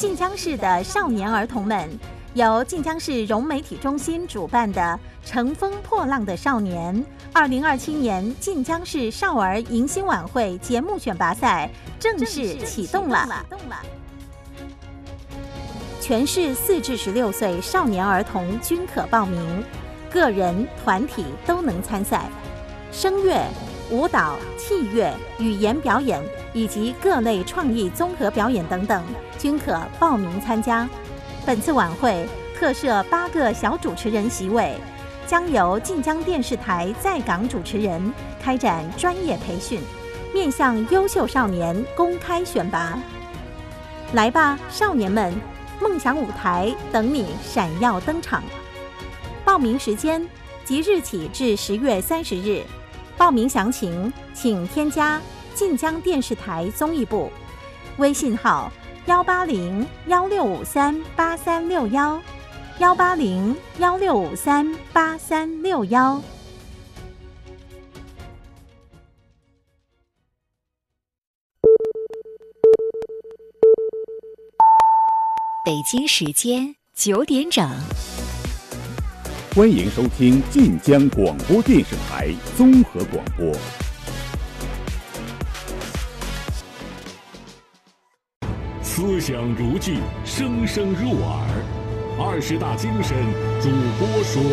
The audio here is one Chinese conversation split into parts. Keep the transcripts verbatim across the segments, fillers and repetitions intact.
晋江市的少年儿童们，由晋江市融媒体中心主办的“乘风破浪的少年”二零二七年晋江市少儿迎新晚会节目选拔赛正式启动了。全市四至十六岁少年儿童均可报名，个人、团体都能参赛。声乐、舞蹈、器乐、语言表演以及各类创意综合表演等等，均可报名参加。本次晚会特设八个小主持人席位，将由晋江电视台在港主持人开展专业培训，面向优秀少年公开选拔。来吧，少年们！梦想舞台等你闪耀登场。报名时间即日起至十月三十日。报名详情请添加晋江电视台综艺部微信号幺八零幺六五三八三六幺幺八零幺六五三八三六幺。 北京时间九点整， 欢迎收听晋江广播电视台综合广播。 思想如炬，声声入耳。二十大精神主播说。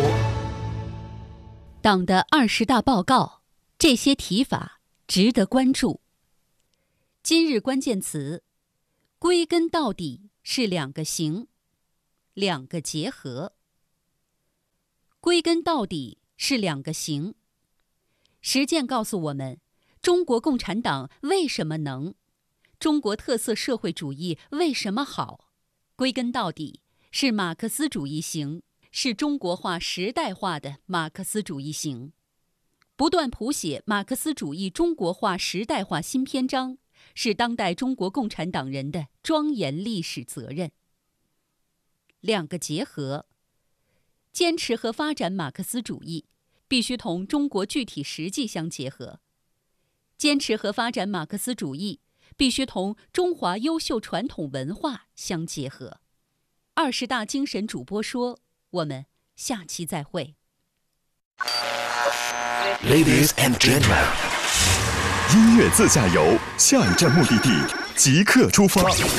党的二十大报告，这些提法值得关注。今日关键词：归根到底是两个行，两个结合。归根到底是两个行。实践告诉我们，中国共产党为什么能，中国特色社会主义为什么好。归根到底是马克思主义行，是中国化时代化的马克思主义行。不断谱写马克思主义中国化时代化新篇章，是当代中国共产党人的庄严历史责任。两个结合，坚持和发展马克思主义，必须同中国具体实际相结合；坚持和发展马克思主义，必须同中华优秀传统文化相结合。二十大精神主播说，我们下期再会。 Ladies and gentlemen， 音乐自驾游，下一站目的地即刻出发。